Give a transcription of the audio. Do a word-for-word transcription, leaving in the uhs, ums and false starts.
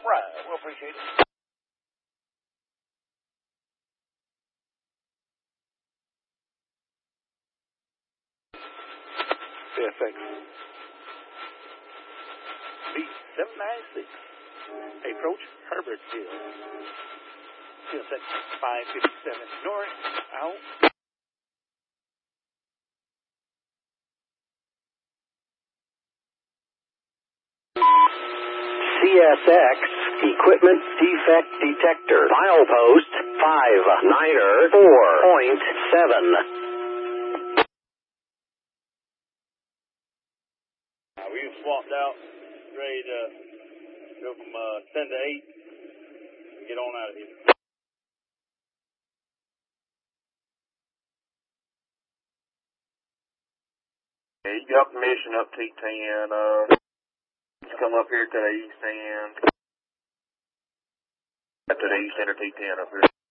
Right, we'll appreciate it. C S X. B seven nine six. Approach Herbertville. C S X five fifty-seven north, out. C S X Equipment Defect Detector. Milepost five niner four point seven. Uh, we swapped out, ready to go from uh, ten to eight and get on out of here. Yeah, you got permission up T ten, uh, just come up here to the east end. Up to the east end of T ten up here.